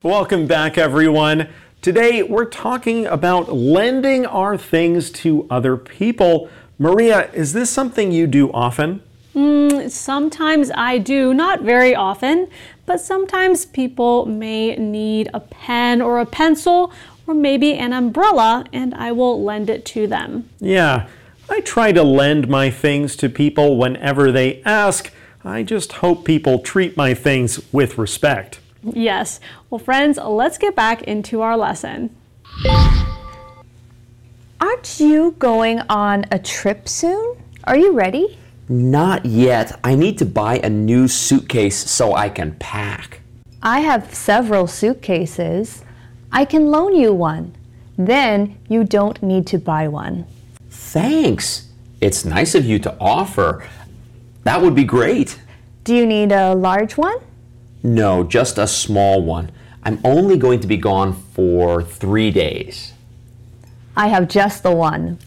Welcome back, everyone. Today, we're talking about lending our things to other people. Maria, is this something you do often? Sometimes I do, not very often, but sometimes people may need a pen or a pencil or maybe an umbrella, and I will lend it to them. Yeah, I try to lend my things to people whenever they ask. I just hope people treat my things with respect. Yes. Well, friends, let's get back into our lesson. Aren't you going on a trip soon? Are you ready? Not yet. I need to buy a new suitcase so I can pack. I have several suitcases. I can loan you one. Then you don't need to buy one. Thanks. It's nice of you to offer. That would be great. Do you need a large one? No, just a small one. I'm only going to be gone for 3 days. I have just the one.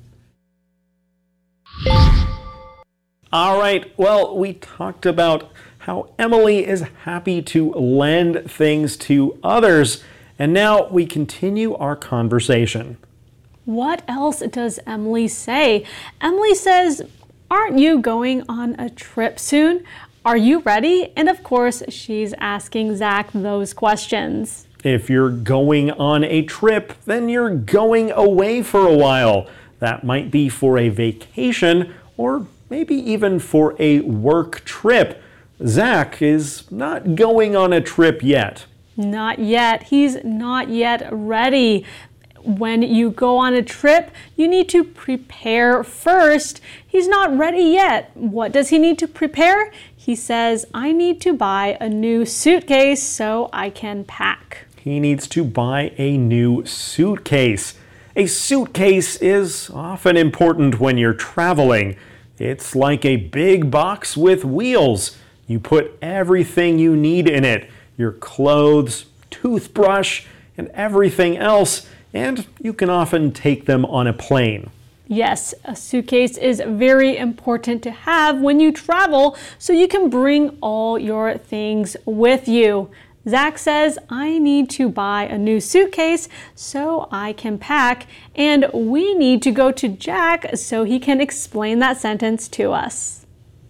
All right, well, we talked about how Emily is happy to lend things to others, and now we continue our conversation. What else does Emily say? Emily says, aren't you going on a trip soon? Are you ready? And of course, she's asking Zach those questions. If you're going on a trip, then you're going away for a while. That might be for a vacation or maybe even for a work trip. Zach is not going on a trip yet. Not yet. He's not yet ready. When you go on a trip, you need to prepare first. He's not ready yet. What does he need to prepare? He says, I need to buy a new suitcase so I can pack. He needs to buy a new suitcase. A suitcase is often important when you're traveling. It's like a big box with wheels. You put everything you need in it, your clothes, toothbrush, and everything else, and you can often take them on a plane. Yes, a suitcase is very important to have when you travel so you can bring all your things with you. Zach says, I need to buy a new suitcase so I can pack, and we need to go to Jack so he can explain that sentence to us.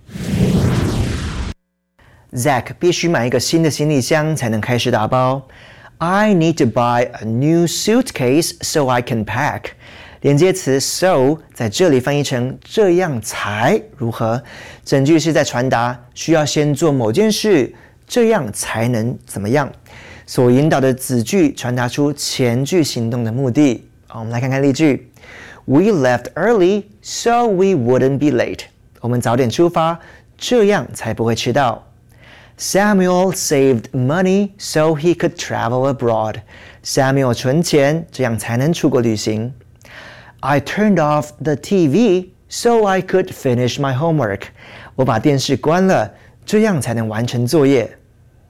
Zach 必须买一个新的行李箱才能开始打包。I need to buy a new suitcase so I can pack. 连接词 so 在这里翻译成这样才如何？整句是在传达需要先做某件事，这样才能怎么样。所引导的子句传达出前句行动的目的。我们来看看例句。We left early so we wouldn't be late. 我们早点出发，这样才不会迟到。Samuel saved money so he could travel abroad. Samuel 存钱，这样才能出国旅行。I turned off the TV so I could finish my homework. 我把电视关了，这样才能完成作业。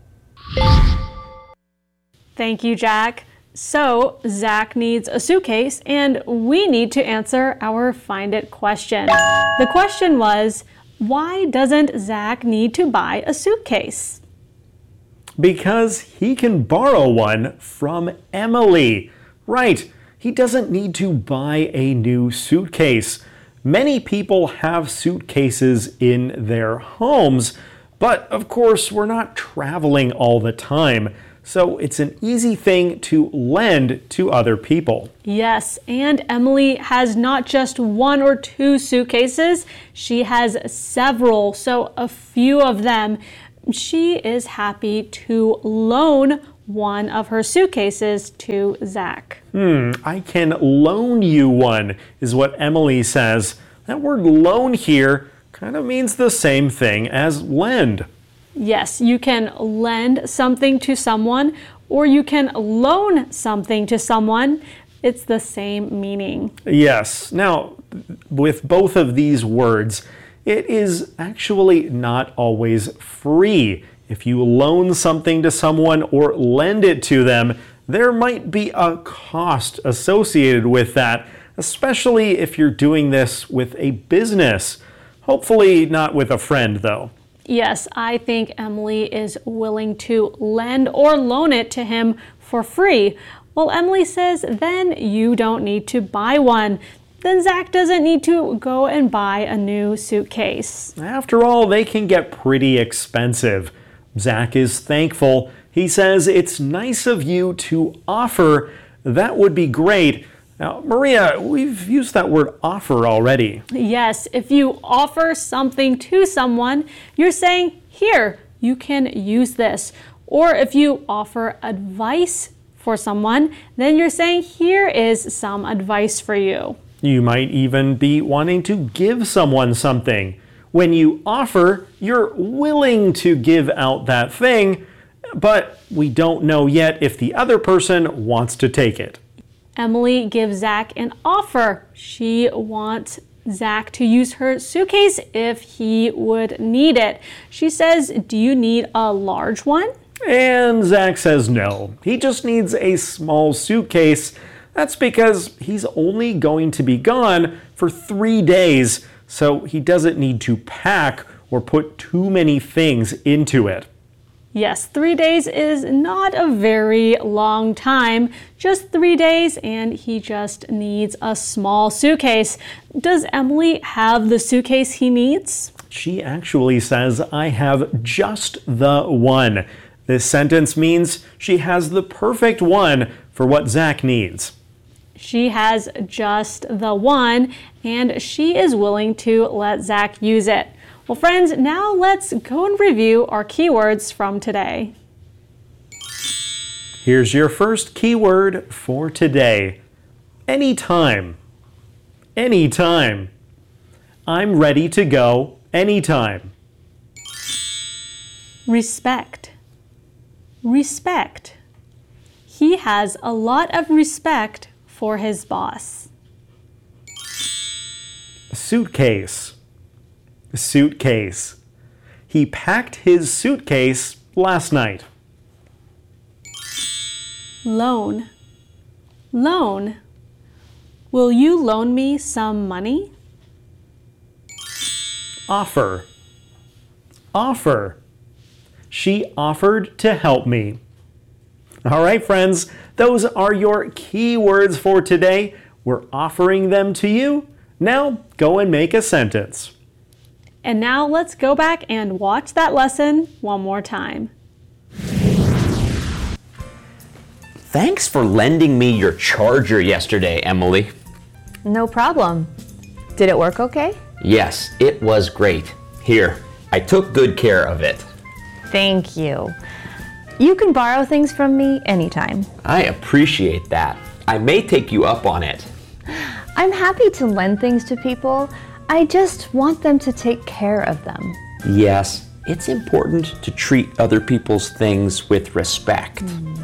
Thank you, Jack. So, Zach needs a suitcase, and we need to answer our Find It question. The question was, why doesn't Zach need to buy a suitcase? Because he can borrow one from Emily. Right, he doesn't need to buy a new suitcase. Many people have suitcases in their homes, but of course we're not traveling all the time. So it's an easy thing to lend to other people. Yes, and Emily has not just one or two suitcases, she has several, so a few of them. She is happy to loan one of her suitcases to Zach. I can loan you one, is what Emily says. That word loan here kind of means the same thing as lend. Yes, you can lend something to someone or you can loan something to someone. It's the same meaning. Yes. Now, with both of these words, it is actually not always free. If you loan something to someone or lend it to them, there might be a cost associated with that, especially if you're doing this with a business. Hopefully not with a friend, though. Yes, I think Emily is willing to lend or loan it to him for free. Well, Emily says, then you don't need to buy one. Then Zach doesn't need to go and buy a new suitcase. After all, they can get pretty expensive. Zach is thankful. He says, it's nice of you to offer. That would be great. Now, Maria, we've used that word offer already. Yes, if you offer something to someone, you're saying, here, you can use this. Or if you offer advice for someone, then you're saying, here is some advice for you. You might even be wanting to give someone something. When you offer, you're willing to give out that thing, but we don't know yet if the other person wants to take it. Emily gives Zach an offer. She wants Zach to use her suitcase if he would need it. She says, do you need a large one? And Zach says no. He just needs a small suitcase. That's because he's only going to be gone for 3 days, so he doesn't need to pack or put too many things into it. Yes, 3 days is not a very long time, just 3 days, and he just needs a small suitcase. Does Emily have the suitcase he needs? She actually says, I have just the one. This sentence means she has the perfect one for what Zach needs. She has just the one, and she is willing to let Zach use it. Well, friends, now let's go and review our keywords from today. Here's your first keyword for today. Anytime. Anytime. I'm ready to go anytime. Respect. Respect. He has a lot of respect for his boss. Suitcase. Suitcase. He packed his suitcase last night. Loan. Loan. Will you loan me some money? Offer. Offer. She offered to help me. All right, friends, those are your keywords for today. We're offering them to you. Now, go and make a sentence. And now let's go back and watch that lesson one more time. Thanks for lending me your charger yesterday, Emily. No problem. Did it work okay? Yes, it was great. Here, I took good care of it. Thank you. You can borrow things from me anytime. I appreciate that. I may take you up on it. I'm happy to lend things to people. I just want them to take care of them. Yes, it's important to treat other people's things with respect.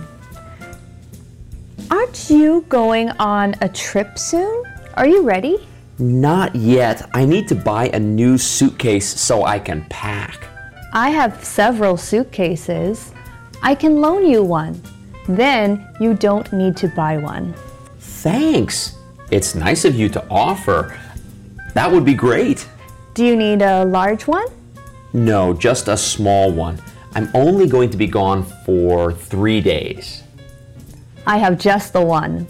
Aren't you going on a trip soon? Are you ready? Not yet. I need to buy a new suitcase so I can pack. I have several suitcases. I can loan you one. Then you don't need to buy one. Thanks. It's nice of you to offer. That would be great. Do you need a large one? No, just a small one. I'm only going to be gone for 3 days. I have just the one.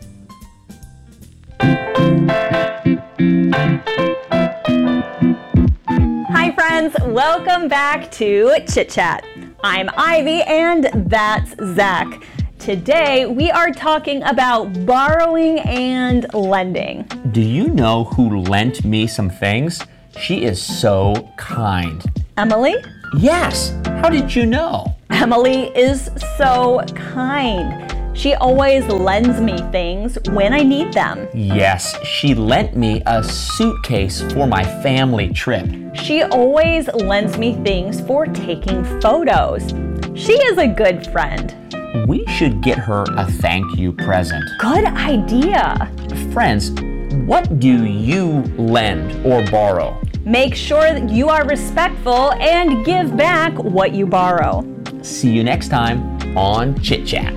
Hi friends, welcome back to Chit Chat. I'm Ivy and that's Zach. Today we are talking about borrowing and lending. Do you know who lent me some things? She is so kind. Emily? Yes. How did you know? Emily is so kind. She always lends me things when I need them. Yes, she lent me a suitcase for my family trip. She always lends me things for taking photos. She is a good friend. We should get her a thank you present. Good idea. Friends, what do you lend or borrow? Make sure that you are respectful and give back what you borrow. See you next time on Chit Chat.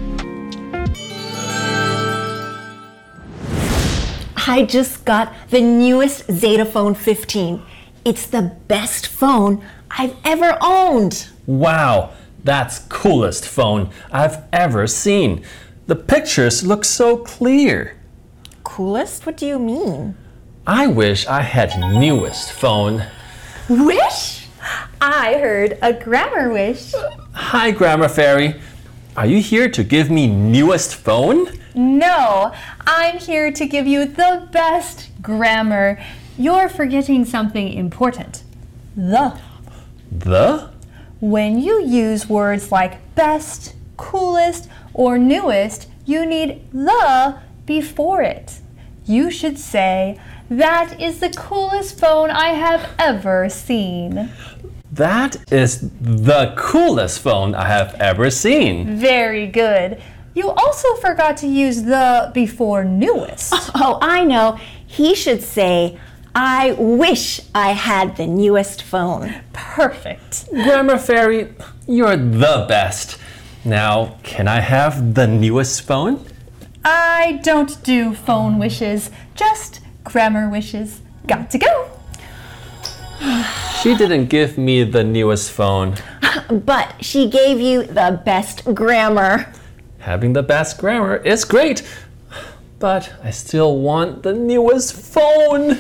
I just got the newest Zeta Phone 15. It's the best phone I've ever owned. Wow, that's coolest phone I've ever seen. The pictures look so clear. Coolest? What do you mean? I wish I had newest phone. Wish? I heard a grammar wish. Hi, Grammar Fairy. Are you here to give me newest phone? No, I'm here to give you the best grammar. You're forgetting something important. The. The? When you use words like best, coolest, or newest, you need the before it. You should say, that is the coolest phone I have ever seen. That is the coolest phone I have ever seen. Very good. You also forgot to use the before newest. Oh, I know. He should say, I wish I had the newest phone. Perfect. Grammar Fairy, you're the best. Now, can I have the newest phone? I don't do phone wishes, just grammar wishes. Got to go. She didn't give me the newest phone. But she gave you the best grammar. Having the best grammar is great, but I still want the newest phone.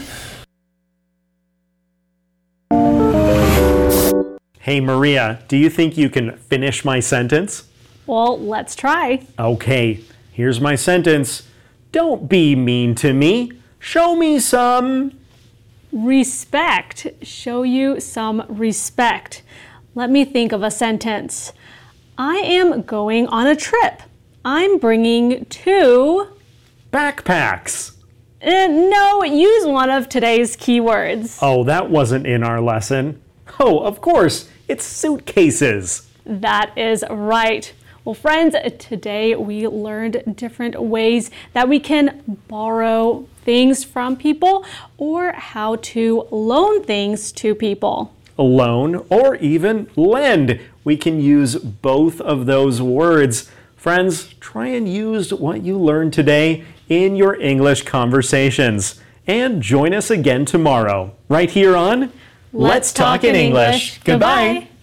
Hey Maria, do you think you can finish my sentence? Well, let's try. Okay, here's my sentence. Don't be mean to me. Show me some... Respect. Show you some respect. Let me think of a sentence. I am going on a trip. I'm bringing 2 backpacks. No, use one of today's keywords. Oh, that wasn't in our lesson. Oh, of course, it's suitcases. That is right. Well, friends, today we learned different ways that we can borrow things from people or how to loan things to people. Loan or even lend. We can use both of those words. Friends, try and use what you learned today in your English conversations. And join us again tomorrow, right here on Let's Talk in English. Goodbye.